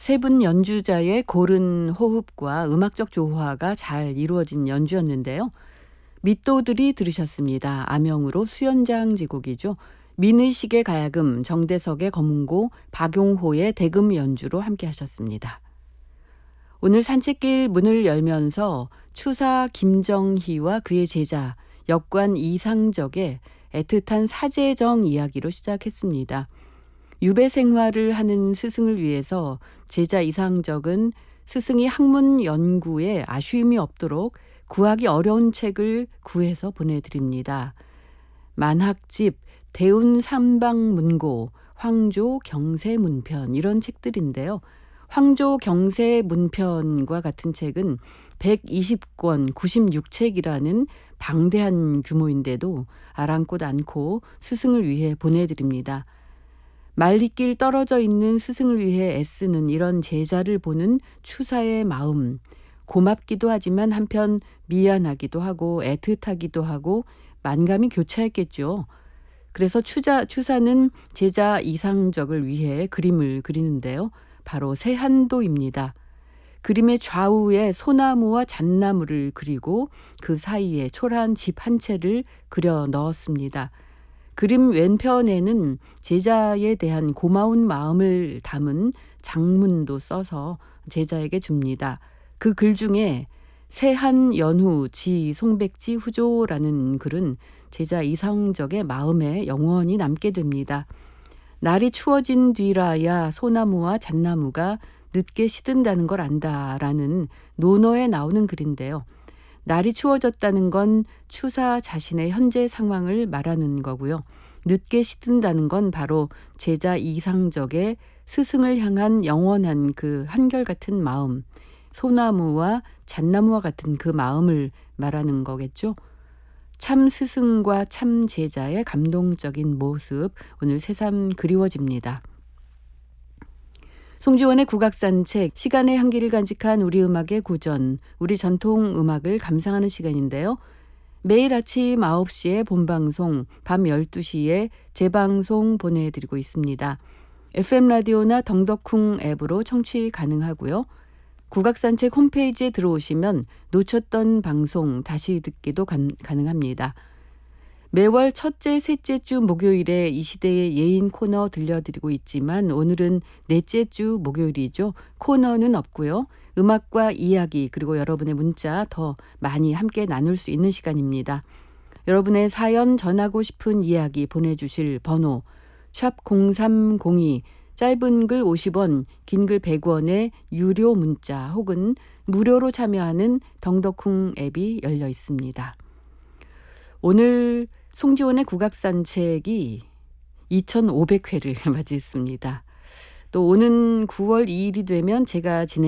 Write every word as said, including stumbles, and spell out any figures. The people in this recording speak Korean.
세 분 연주자의 고른 호흡과 음악적 조화가 잘 이루어진 연주였는데요. 밑도들이 들으셨습니다. 암영으로 수연장 지곡이죠. 민의식의 가야금, 정대석의 검은고, 박용호의 대금 연주로 함께 하셨습니다. 오늘 산책길 문을 열면서 추사 김정희와 그의 제자, 역관 이상적의 애틋한 사제정 이야기로 시작했습니다. 유배 생활을 하는 스승을 위해서 제자 이상적은 스승이 학문 연구에 아쉬움이 없도록 구하기 어려운 책을 구해서 보내드립니다. 만학집, 대운삼방문고, 황조 경세문편 이런 책들인데요. 황조 경세문편과 같은 책은 백이십 권 구십육 책이라는 방대한 규모인데도 아랑곳 않고 스승을 위해 보내드립니다. 말리길 떨어져 있는 스승을 위해 애쓰는 이런 제자를 보는 추사의 마음, 고맙기도 하지만 한편 미안하기도 하고 애틋하기도 하고 만감이 교차했겠죠. 그래서 추자, 추사는 제자 이상적을 위해 그림을 그리는데요. 바로 세한도입니다. 그림의 좌우에 소나무와 잣나무를 그리고 그 사이에 초라한 집 한 채를 그려 넣었습니다. 그림 왼편에는 제자에 대한 고마운 마음을 담은 장문도 써서 제자에게 줍니다. 그 글 중에 세한 연후 지 송백지 후조라는 글은 제자 이상적의 마음에 영원히 남게 됩니다. 날이 추워진 뒤라야 소나무와 잣나무가 늦게 시든다는 걸 안다라는 논어에 나오는 글인데요. 날이 추워졌다는 건 추사 자신의 현재 상황을 말하는 거고요. 늦게 시든다는 건 바로 제자 이상적의 스승을 향한 영원한 그 한결같은 마음, 소나무와 잣나무와 같은 그 마음을 말하는 거겠죠. 참 스승과 참 제자의 감동적인 모습, 오늘 새삼 그리워집니다. 송지원의 국악산책, 시간의 향기를 간직한 우리 음악의 고전, 우리 전통 음악을 감상하는 시간인데요. 매일 아침 아홉 시에 본방송, 밤 열두 시에 재방송 보내드리고 있습니다. 에프엠 라디오나 덩덕쿵 앱으로 청취 가능하고요. 국악산책 홈페이지에 들어오시면 놓쳤던 방송 다시 듣기도 가, 가능합니다. 매월 첫째, 셋째 주 목요일에 이 시대의 예인 코너 들려드리고 있지만 오늘은 넷째 주 목요일이죠. 코너는 없고요. 음악과 이야기 그리고 여러분의 문자 더 많이 함께 나눌 수 있는 시간입니다. 여러분의 사연 전하고 싶은 이야기 보내주실 번호 샵 공삼공이, 짧은 글 오십 원, 긴 글 백 원의 유료 문자 혹은 무료로 참여하는 덩덕쿵 앱이 열려 있습니다. 오늘 송지원의 국악산책이 이천오백 회를 맞이했습니다. 또 오는 구월 이일이 되면 제가 진행